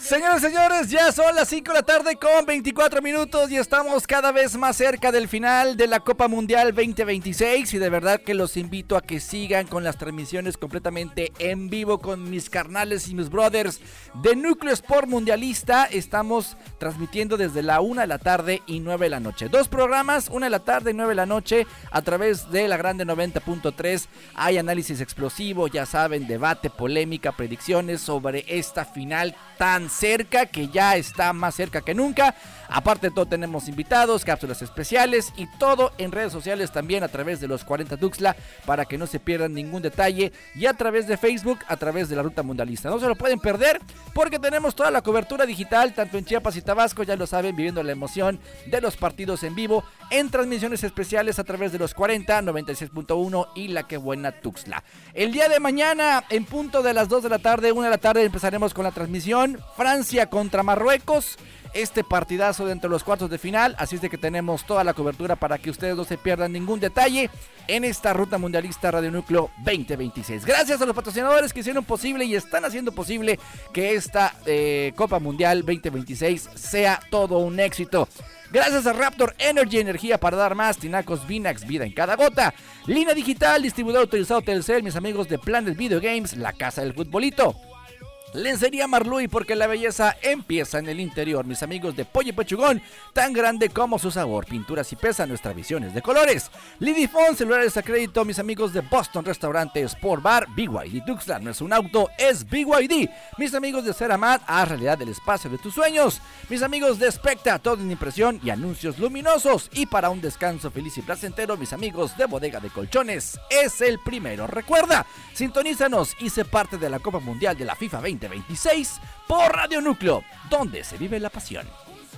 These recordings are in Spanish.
Señoras y señores, ya son las 5 de la tarde con 24 minutos y estamos cada vez más cerca del final de la Copa Mundial 2026 y de verdad que los invito a que sigan con las transmisiones completamente en vivo con mis carnales y mis brothers de Núcleo Sport Mundialista. Estamos transmitiendo desde la 1 de la tarde y 9 de la noche. Dos programas, 1 de la tarde y 9 de la noche a través de la Grande 90.3. Hay análisis explosivo, ya saben, debate, polémica, predicciones sobre esta final tan cerca, que ya está más cerca que nunca. Aparte de todo, tenemos invitados, cápsulas especiales y todo en redes sociales también a través de los 40 Tuxtla para que no se pierdan ningún detalle, y a través de Facebook, a través de la Ruta Mundialista. No se lo pueden perder porque tenemos toda la cobertura digital tanto en Chiapas y Tabasco, ya lo saben, viviendo la emoción de los partidos en vivo en transmisiones especiales a través de los 40, 96.1 y la que buena Tuxtla. El día de mañana en punto de las 2 de la tarde, 1 de la tarde empezaremos con la transmisión Francia contra Marruecos, este partidazo dentro de los cuartos de final, así es de que tenemos toda la cobertura para que ustedes no se pierdan ningún detalle en esta Ruta Mundialista Radio Núcleo 2026. Gracias a los patrocinadores que hicieron posible y están haciendo posible que esta Copa Mundial 2026 sea todo un éxito. Gracias a Raptor Energy, energía para dar más. Tinacos Vinax, vida en cada gota. Línea Digital, distribuidor autorizado Telcel, mis amigos de Planet Video Games, la casa del futbolito. Lencería Marluy, porque la belleza empieza en el interior, mis amigos de Pollo Pechugón, tan grande como su sabor. Pinturas y pesa, nuestra visión es de colores. Lidifón, celulares a crédito, mis amigos de Boston Restaurante Sport Bar. BYD Tuxtla, no es un auto, es BYD. Mis amigos de Ceramat, haz realidad del espacio de tus sueños. Mis amigos de Specta, todo en impresión y anuncios luminosos. Y para un descanso feliz y placentero, mis amigos de Bodega de Colchones, es el primero. Recuerda, sintonízanos y sé parte de la Copa Mundial de la FIFA 2026 por Radio Núcleo, donde se vive la pasión.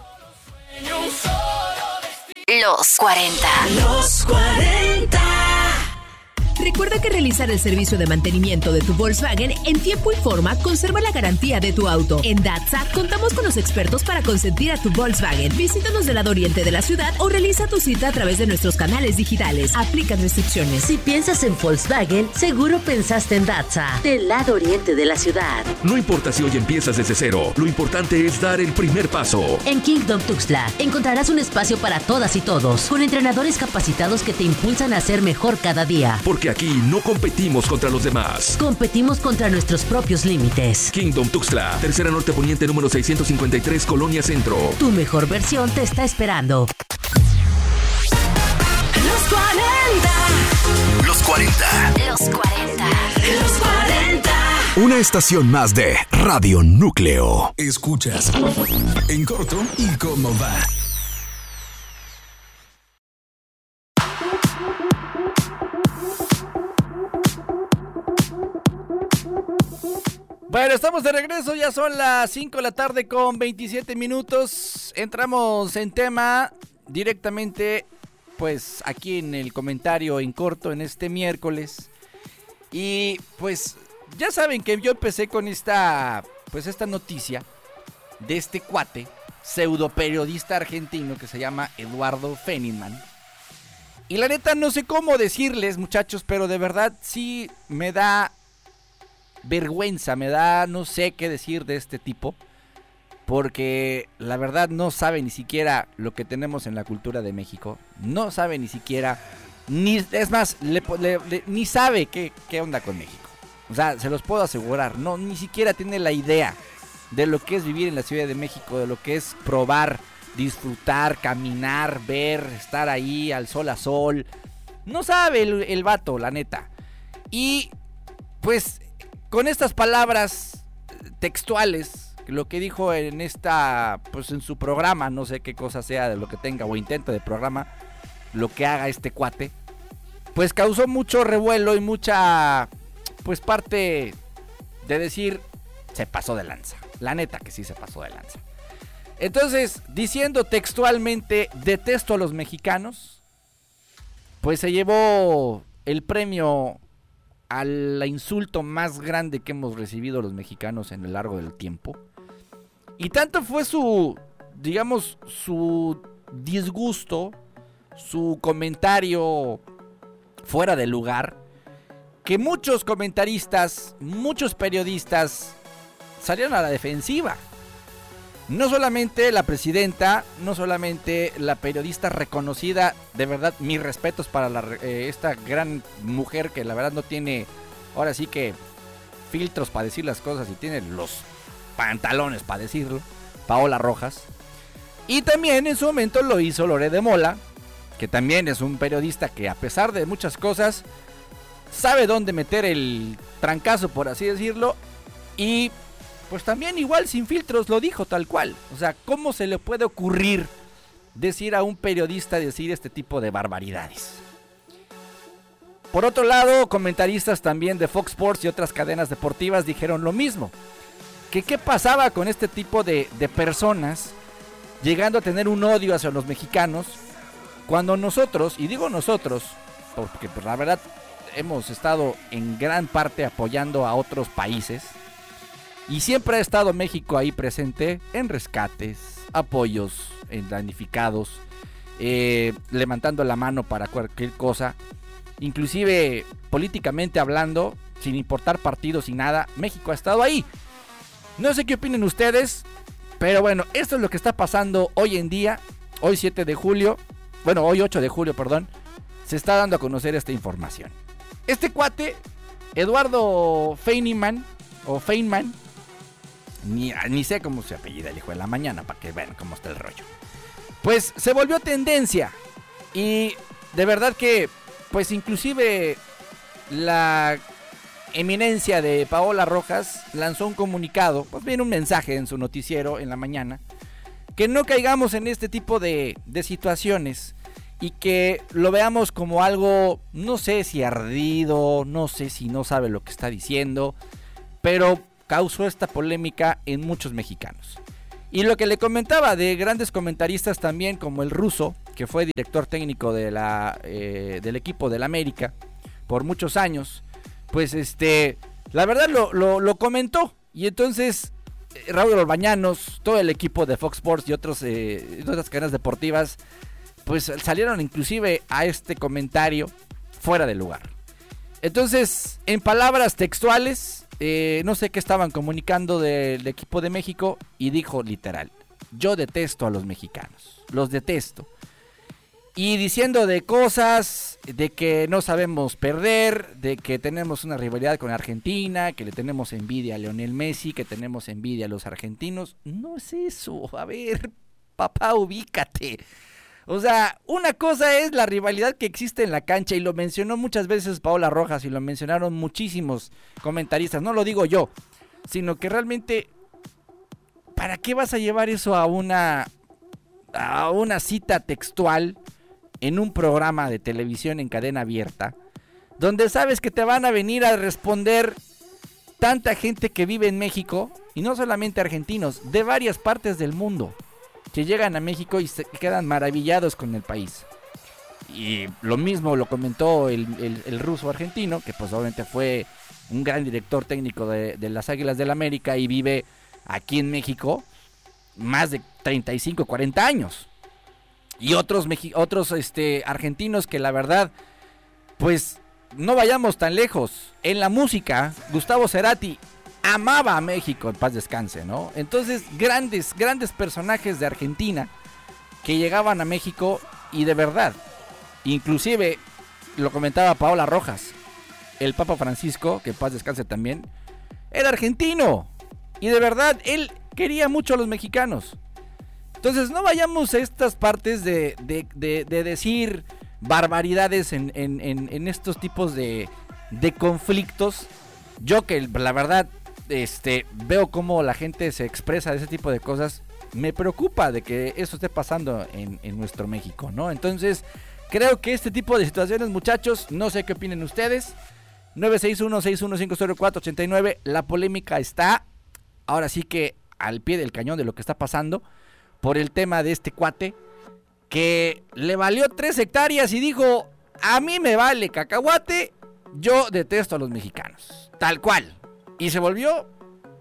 Los 40. Los 40. Recuerda que realizar el servicio de mantenimiento de tu Volkswagen en tiempo y forma conserva la garantía de tu auto. En Datsa contamos con los expertos para consentir a tu Volkswagen. Visítanos del lado oriente de la ciudad o realiza tu cita a través de nuestros canales digitales. Aplican restricciones. Si piensas en Volkswagen, seguro pensaste en Datsa, del lado oriente de la ciudad. No importa si hoy empiezas desde cero, lo importante es dar el primer paso. En Kingdom Tuxtla encontrarás un espacio para todas y todos, con entrenadores capacitados que te impulsan a ser mejor cada día. Porque aquí no competimos contra los demás. Competimos contra nuestros propios límites. Kingdom Tuxtla, tercera norte poniente número 653, Colonia Centro. Tu mejor versión te está esperando. Los 40. Los 40. Los 40. Los 40. Una estación más de Radio Núcleo. Escuchas En Corto y Cómo Va. Bueno, estamos de regreso, ya son las 5 de la tarde con 27 minutos. Entramos en tema directamente, pues aquí en el comentario en corto en este miércoles. Y pues ya saben que yo empecé con esta noticia de este cuate, pseudo periodista argentino que se llama Eduardo Feynman. Y la neta no sé cómo decirles, muchachos, pero de verdad sí me da vergüenza, me da no sé qué decir de este tipo, porque la verdad no sabe ni siquiera lo que tenemos en la cultura de México, no sabe ni siquiera, es más, ni sabe qué onda con México. O sea, se los puedo asegurar, no, ni siquiera tiene la idea de lo que es vivir en la Ciudad de México, de lo que es probar, disfrutar, caminar, ver, estar ahí al sol a sol. No sabe el vato, la neta. Y pues con estas palabras textuales, lo que dijo en en su programa, no sé qué cosa sea de lo que tenga o intento de programa, lo que haga este cuate, pues causó mucho revuelo y mucha, pues parte de decir, se pasó de lanza. La neta que sí se pasó de lanza. Entonces, diciendo textualmente, detesto a los mexicanos, pues se llevó el premio al insulto más grande que hemos recibido los mexicanos en el largo del tiempo. Y tanto fue su disgusto, su comentario fuera de lugar, que muchos comentaristas, muchos periodistas salieron a la defensiva. no solamente la presidenta, no solamente la periodista reconocida, de verdad, mis respetos para esta gran mujer que la verdad no tiene, ahora sí que, filtros para decir las cosas y tiene los pantalones para decirlo, Paola Rojas. Y también en su momento lo hizo Loret de Mola, que también es un periodista que a pesar de muchas cosas, sabe dónde meter el trancazo, por así decirlo, y pues también igual sin filtros lo dijo tal cual. O sea, ¿cómo se le puede ocurrir decir a un periodista decir este tipo de barbaridades? Por otro lado, comentaristas también de Fox Sports y otras cadenas deportivas dijeron lo mismo. Que qué pasaba con este tipo de personas llegando a tener un odio hacia los mexicanos, cuando nosotros, y digo nosotros, porque pues la verdad hemos estado en gran parte apoyando a otros países, y siempre ha estado México ahí presente en rescates, apoyos, en damnificados, levantando la mano para cualquier cosa, inclusive políticamente hablando, sin importar partidos y nada, México ha estado ahí. No sé qué opinen ustedes, pero bueno, esto es lo que está pasando hoy en día, hoy 7 de julio, bueno, hoy 8 de julio, perdón, se está dando a conocer esta información. Este cuate, Eduardo Feynman, ni sé cómo se apellida el hijo de la mañana, para que vean cómo está el rollo. Pues se volvió tendencia, y de verdad que, pues inclusive la eminencia de Paola Rojas lanzó un comunicado, pues bien un mensaje en su noticiero en la mañana, que no caigamos en este tipo de situaciones y que lo veamos como algo, no sé si ardido, no sé si no sabe lo que está diciendo, pero causó esta polémica en muchos mexicanos. Y lo que le comentaba de grandes comentaristas también, como el Ruso, que fue director técnico de del equipo del América por muchos años, pues la verdad lo comentó. Y entonces Raúl Orbañanos, todo el equipo de Fox Sports y otras cadenas deportivas, pues salieron inclusive a este comentario fuera de lugar. Entonces, en palabras textuales, no sé qué estaban comunicando del equipo de México, y dijo literal: yo detesto a los mexicanos, los detesto. Y diciendo de cosas, de que no sabemos perder, de que tenemos una rivalidad con Argentina, que le tenemos envidia a Lionel Messi, que tenemos envidia a los argentinos. No es eso, a ver, papá, ubícate. O sea, una cosa es la rivalidad que existe en la cancha, y lo mencionó muchas veces Paola Rojas, y lo mencionaron muchísimos comentaristas, no lo digo yo, sino que realmente, ¿para qué vas a llevar eso a una cita textual en un programa de televisión en cadena abierta, donde sabes que te van a venir a responder tanta gente que vive en México, y no solamente argentinos, de varias partes del mundo, que llegan a México y se quedan maravillados con el país? Y lo mismo lo comentó el ruso argentino, que pues obviamente fue un gran director técnico de las Águilas del América y vive aquí en México más de 35, 40 años. Y otros argentinos que la verdad, pues no vayamos tan lejos. En la música, Gustavo Cerati amaba a México, en paz descanse, ¿no? Entonces, grandes personajes de Argentina que llegaban a México, y de verdad, inclusive lo comentaba Paola Rojas, el Papa Francisco, que en paz descanse también, era argentino, y de verdad él quería mucho a los mexicanos. Entonces no vayamos a estas partes de decir barbaridades en estos tipos de conflictos. Yo que la verdad veo cómo la gente se expresa de ese tipo de cosas, me preocupa de que eso esté pasando en nuestro México, ¿no? Entonces creo que este tipo de situaciones, muchachos, no sé qué opinen ustedes. 961-61504-89, la polémica está ahora sí que al pie del cañón de lo que está pasando por el tema de este cuate que le valió 3 hectáreas y dijo: a mí me vale cacahuate, yo detesto a los mexicanos, tal cual. Y se volvió,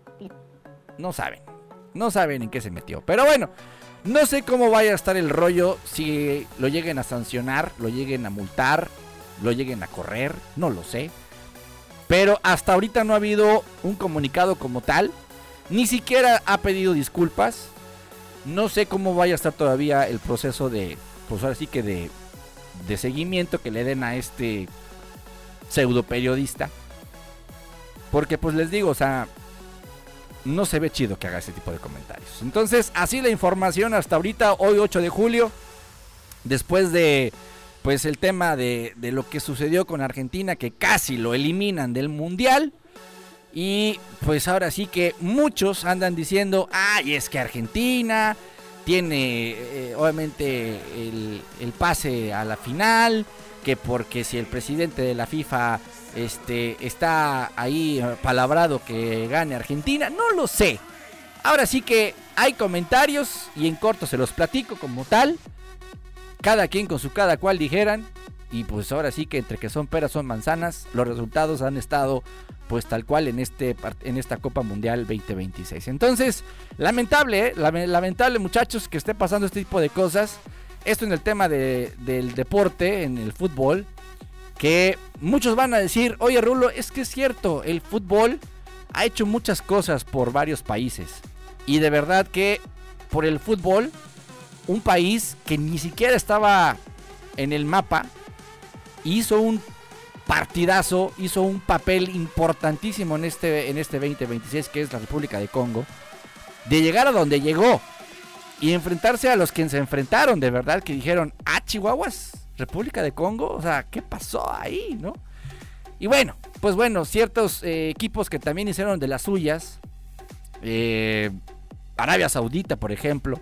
no saben en qué se metió. Pero bueno, no sé cómo vaya a estar el rollo, si lo lleguen a sancionar, lo lleguen a multar, lo lleguen a correr, no lo sé. Pero hasta ahorita no ha habido un comunicado como tal, ni siquiera ha pedido disculpas. No sé cómo vaya a estar todavía el proceso de, pues ahora sí que de seguimiento que le den a este pseudo periodista. Porque pues les digo, o sea, no se ve chido que haga ese tipo de comentarios. Entonces, así la información hasta ahorita, hoy 8 de julio, después de pues el tema de lo que sucedió con Argentina, que casi lo eliminan del Mundial. Y pues ahora sí que muchos andan diciendo, ay, es que Argentina tiene obviamente el pase a la final, que porque si el presidente de la FIFA está ahí palabrado que gane Argentina, no lo sé. Ahora sí que hay comentarios y en corto se los platico como tal, cada quien con su cada cual dijeran, y pues ahora sí que entre que son peras son manzanas, los resultados han estado pues tal cual en esta Copa Mundial 2026. Entonces, lamentable muchachos que esté pasando este tipo de cosas. Esto en el tema del deporte, en el fútbol, que muchos van a decir, oye Rulo, es que es cierto, el fútbol ha hecho muchas cosas por varios países. Y de verdad que por el fútbol, un país que ni siquiera estaba en el mapa, hizo un partidazo, hizo un papel importantísimo en este 2026, que es la República de Congo, de llegar a donde llegó y enfrentarse a los que se enfrentaron, de verdad, que dijeron, Chihuahuas, República de Congo, o sea, ¿qué pasó ahí, no? Y bueno, pues bueno, ciertos equipos que también hicieron de las suyas, Arabia Saudita, por ejemplo,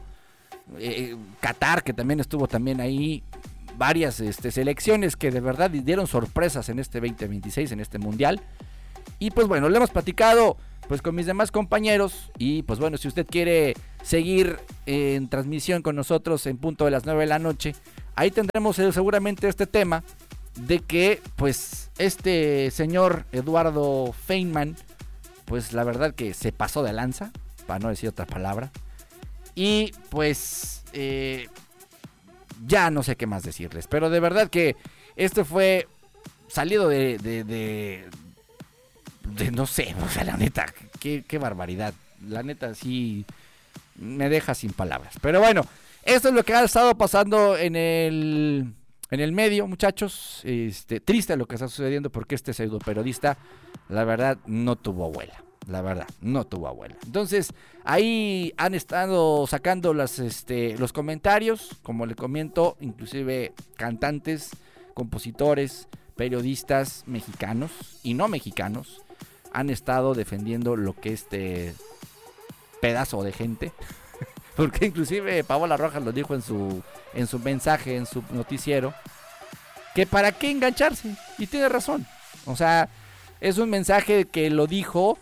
Qatar, que también estuvo también ahí, varias selecciones que de verdad dieron sorpresas en este 2026, en este mundial. Y pues bueno, lo hemos platicado pues con mis demás compañeros. Y pues bueno, si usted quiere seguir en transmisión con nosotros en punto de las 9 de la noche, ahí tendremos seguramente este tema de que pues este señor Eduardo Feynman, pues la verdad que se pasó de lanza, para no decir otra palabra. Y pues ya no sé qué más decirles, pero de verdad que esto fue salido de no sé, o sea, la neta, qué barbaridad, la neta sí me deja sin palabras. Pero bueno, esto es lo que ha estado pasando en el medio, muchachos. Triste lo que está sucediendo, porque este pseudo periodista, la verdad, no tuvo abuela. La verdad, no tuvo abuela. Entonces, ahí han estado sacando los comentarios, como le comento, inclusive cantantes, compositores, periodistas mexicanos y no mexicanos han estado defendiendo lo que este pedazo de gente, porque inclusive Paola Rojas lo dijo en su mensaje, en su noticiero, que para qué engancharse, y tiene razón. O sea, es un mensaje que lo dijo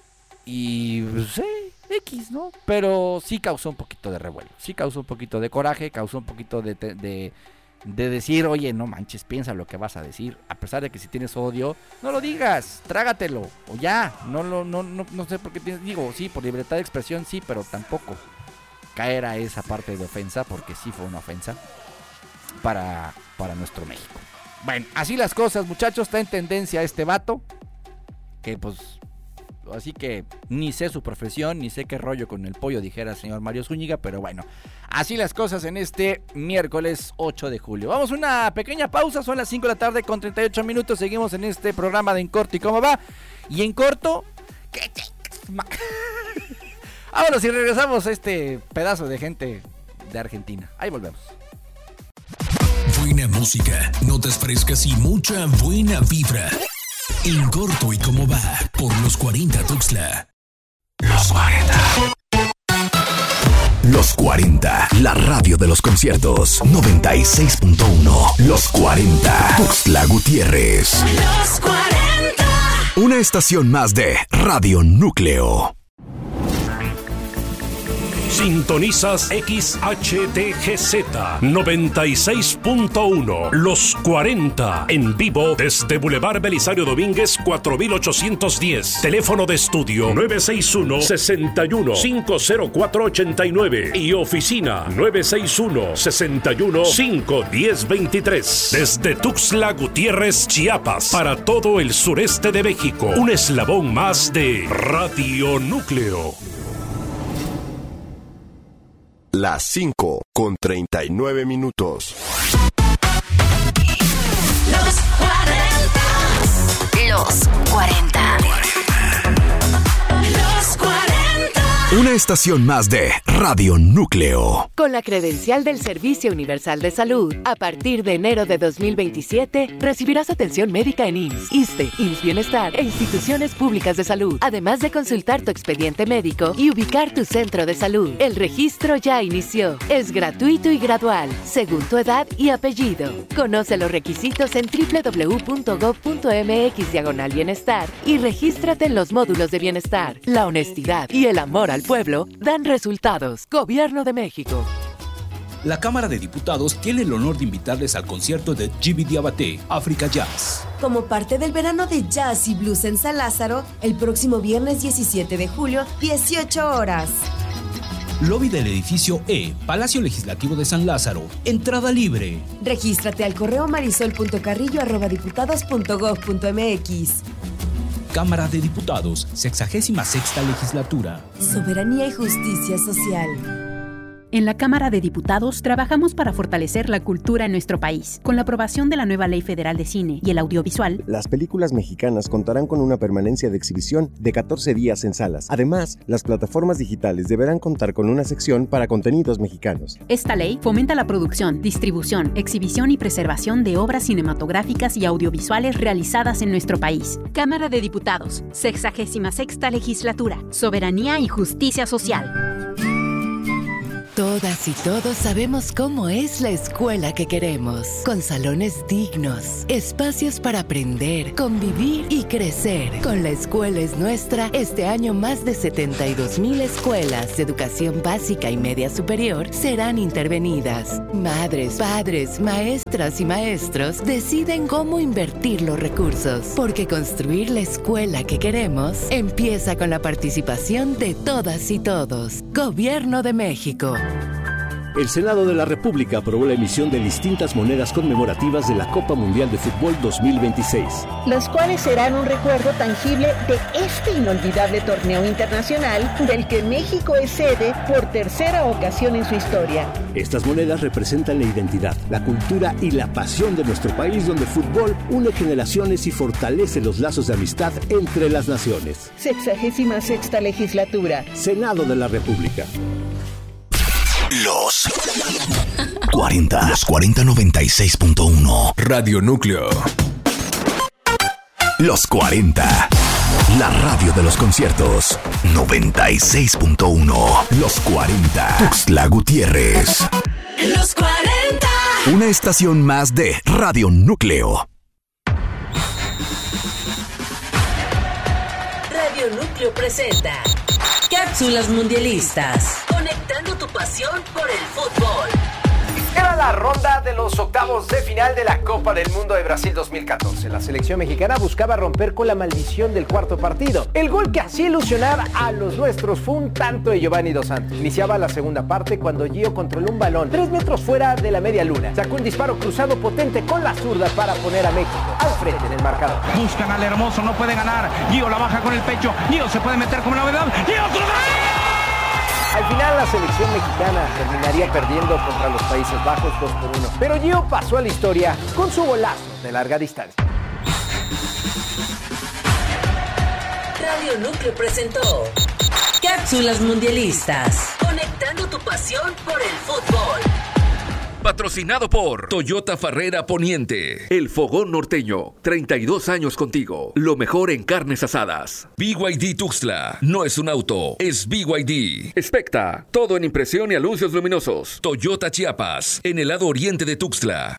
y pues, X, ¿no? Pero sí causó un poquito de revuelo, sí causó un poquito de coraje, causó un poquito de decir, oye, no manches, piensa lo que vas a decir, a pesar de que si tienes odio, no lo digas, trágatelo, o ya, no sé por qué digo, sí, por libertad de expresión, sí, pero tampoco caer a esa parte de ofensa, porque sí fue una ofensa para nuestro México. Bueno, así las cosas, muchachos, está en tendencia este vato, que pues, así que ni sé su profesión, ni sé qué rollo con el pollo, dijera el señor Mario Zúñiga, pero bueno, así las cosas en este miércoles 8 de julio. Vamos a una pequeña pausa, son las 5 de la tarde con 38 minutos, seguimos en este programa de En Corto y Cómo Va, y en corto, ahora sí regresamos a este pedazo de gente de Argentina, ahí volvemos. Buena música, notas frescas y mucha buena vibra. En Corto y Cómo Va, por los 40 Tuxtla. Los 40. Los 40, la radio de los conciertos. 96.1. Los 40. Tuxtla Gutiérrez. Los 40. Una estación más de Radio Núcleo. Sintonizas XHTGZ 96.1 Los 40 en vivo desde Boulevard Belisario Domínguez 4810. Teléfono de estudio 961-61-50489 y oficina 961-61-51023. Desde Tuxtla Gutiérrez, Chiapas, para todo el sureste de México. Un eslabón más de Radio Núcleo. Las 5:39. Los 40. Los 40. Los 40. Una estación más de Radio Núcleo. Con la credencial del Servicio Universal de Salud, a partir de enero de 2027, recibirás atención médica en IMSS, ISSSTE, IMSS Bienestar e instituciones públicas de salud, además de consultar tu expediente médico y ubicar tu centro de salud. El registro ya inició. Es gratuito y gradual, según tu edad y apellido. Conoce los requisitos en www.gov.mx/bienestar y regístrate en los módulos de bienestar. La honestidad y el amor al pueblo dan resultados. Gobierno de México. La Cámara de Diputados tiene el honor de invitarles al concierto de Djiby Diabaté, Africa Jazz. Como parte del verano de jazz y blues en San Lázaro, el próximo viernes 17 de julio, 18 horas. Lobby del edificio E, Palacio Legislativo de San Lázaro. Entrada libre. Regístrate al correo marisol.carrillo@diputados.gov.mx. Cámara de Diputados, 66ª Legislatura. Soberanía y justicia social. En la Cámara de Diputados trabajamos para fortalecer la cultura en nuestro país. Con la aprobación de la nueva Ley Federal de Cine y el Audiovisual, las películas mexicanas contarán con una permanencia de exhibición de 14 días en salas. Además, las plataformas digitales deberán contar con una sección para contenidos mexicanos. Esta ley fomenta la producción, distribución, exhibición y preservación de obras cinematográficas y audiovisuales realizadas en nuestro país. Cámara de Diputados, 66ª Legislatura. Soberanía y justicia social. Todas y todos sabemos cómo es la escuela que queremos, con salones dignos, espacios para aprender, convivir y crecer. Con La Escuela es Nuestra, este año más de 72,000 escuelas de educación básica y media superior serán intervenidas. Madres, padres, maestras y maestros deciden cómo invertir los recursos, porque construir la escuela que queremos empieza con la participación de todas y todos. Gobierno de México. El Senado de la República aprobó la emisión de distintas monedas conmemorativas de la Copa Mundial de Fútbol 2026. Las cuales serán un recuerdo tangible de este inolvidable torneo internacional del que México es sede por tercera ocasión en su historia. Estas monedas representan la identidad, la cultura y la pasión de nuestro país, donde el fútbol une generaciones y fortalece los lazos de amistad entre las naciones. 66ª Legislatura. Senado de la República. Los 40. Los 4096.1. Radio Núcleo. Los 40. La radio de los conciertos. 96.1. Los 40. Tuxtla Gutiérrez. Los 40. Una estación más de Radio Núcleo. Radio Núcleo presenta Cápsulas Mundialistas. Conectando tu pasión por el fútbol. Era la ronda de los octavos de final de la Copa del Mundo de Brasil 2014. La selección mexicana buscaba romper con la maldición del cuarto partido. El gol que hacía ilusionar a los nuestros fue un tanto de Giovanni Dos Santos. Iniciaba la segunda parte cuando Gio controló un balón 3 metros fuera de la media luna. Sacó un disparo cruzado potente con la zurda para poner a México al frente en el marcador. Buscan al Hermoso, no puede ganar. Gio la baja con el pecho. Gio se puede meter como novedad. ¡Y otro gol! Al final la selección mexicana terminaría perdiendo contra los Países Bajos 2-1. Pero Gio pasó a la historia con su golazo de larga distancia. Radio Núcleo presentó Cápsulas Mundialistas. Conectando tu pasión por el fútbol. Patrocinado por Toyota Farrera Poniente. El Fogón Norteño. 32 años contigo. Lo mejor en carnes asadas. BYD Tuxtla. No es un auto, es BYD. Specta. Todo en impresión y anuncios luminosos. Toyota Chiapas. En el lado oriente de Tuxtla.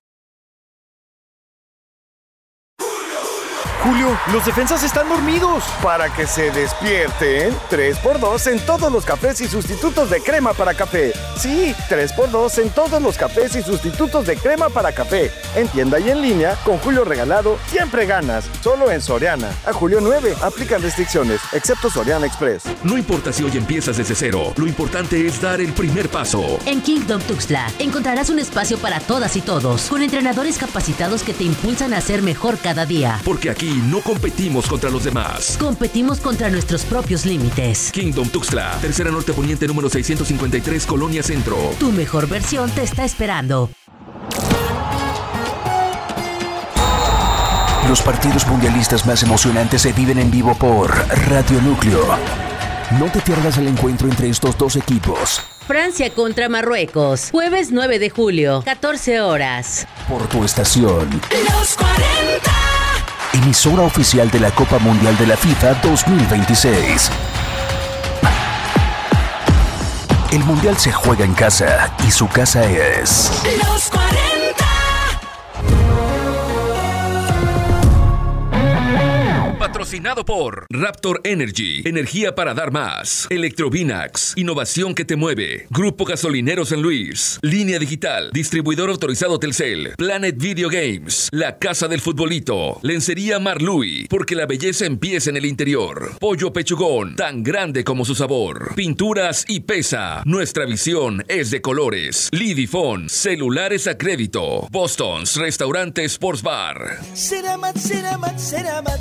Julio, los defensas están dormidos. Para que se despierten, 3x2 en todos los cafés y sustitutos de crema para café. Sí, 3x2 en todos los cafés y sustitutos de crema para café. En tienda y en línea, con Julio regalado, siempre ganas. Solo en Soriana. A julio 9, aplican restricciones, excepto Soriana Express. No importa si hoy empiezas desde cero, lo importante es dar el primer paso. En Kingdom Tuxtla encontrarás un espacio para todas y todos, con entrenadores capacitados que te impulsan a ser mejor cada día. Porque aquí Aquí no competimos contra los demás. Competimos contra nuestros propios límites. Kingdom Tuxtla, Tercera Norte Poniente número 653, Colonia Centro. Tu mejor versión te está esperando. Los partidos mundialistas más emocionantes se viven en vivo por Radio Núcleo. No te pierdas el encuentro entre estos dos equipos. Francia contra Marruecos, jueves 9 de julio, 14 horas. Por tu estación. Los 40. Emisora oficial de la Copa Mundial de la FIFA 2026. El Mundial se juega en casa y su casa es... Los 40. Patrocinado por Raptor Energy, energía para dar más. Electrovinax, innovación que te mueve. Grupo Gasolinero San Luis. Línea Digital, distribuidor autorizado Telcel. Planet Video Games, la casa del futbolito. Lencería Marlui, porque la belleza empieza en el interior. Pollo Pechugón, tan grande como su sabor. Pinturas y Pesa, nuestra visión es de colores. Lidifone, celulares a crédito. Boston's Restaurante Sports Bar. Ceramat, Ceramat, Ceramat,